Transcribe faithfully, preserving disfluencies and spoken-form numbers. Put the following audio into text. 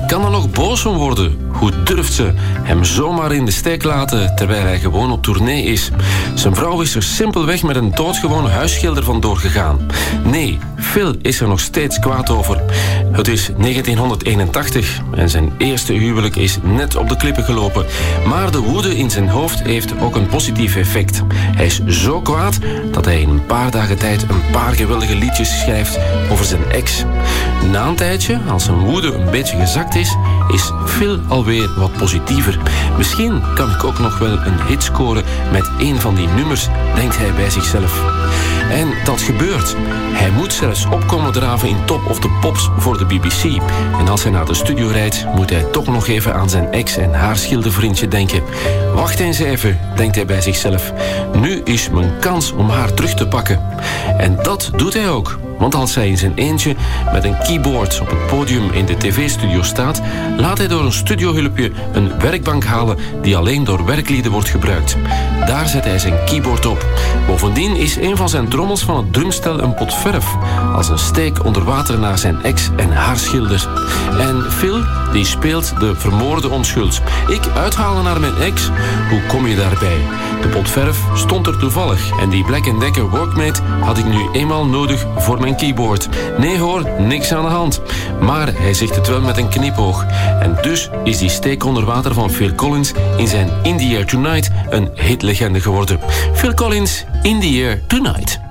kan er nog boos om worden. Hoe durft ze hem zomaar in de steek laten terwijl hij gewoon op tournee is? Zijn vrouw is er simpelweg met een doodgewone huisschilder vandoor gegaan. Nee, Phil is er nog steeds kwaad over. Het is negentienhonderdeenentachtig en zijn eerste huwelijk is net op de klippen gelopen. Maar de woede in zijn hoofd heeft ook een positief effect. Hij is zo kwaad dat hij in een paar dagen tijd een paar geweldige liedjes schrijft over zijn ex. Na een tijdje, als zijn woede een beetje gezakt is, is Phil alweer wat positiever. Misschien kan ik ook nog wel een hit scoren met een van die nummers, denkt hij bij zichzelf. En dat gebeurt. Hij moet zelfs opkomen draven in Top of the Pops voor de B B C. En als hij naar de studio rijdt, moet hij toch nog even aan zijn ex en haar schildervriendje denken. Wacht eens even, denkt hij bij zichzelf. Nu is mijn kans om haar terug te pakken. En dat doet hij ook. Want als hij in zijn eentje met een keyboard op het podium in de tv-studio staat, laat hij door een studiohulpje een werkbank halen die alleen door werklieden wordt gebruikt. Daar zet hij zijn keyboard op. Bovendien is een van zijn trommels van het drumstel een pot verf, als een steek onder water naar zijn ex en haar schilder. En Phil, die speelt de vermoorde onschuld. Ik uithalen naar mijn ex? Hoe kom je daarbij? De pot verf stond er toevallig en die Black and Decker Workmate had ik nu eenmaal nodig voor mijn keyboard. Nee hoor, niks aan de hand. Maar hij zegt het wel met een knipoog. En dus is die steek onder water van Phil Collins in zijn In the Air Tonight een hitlegende geworden. Phil Collins, In the Air Tonight.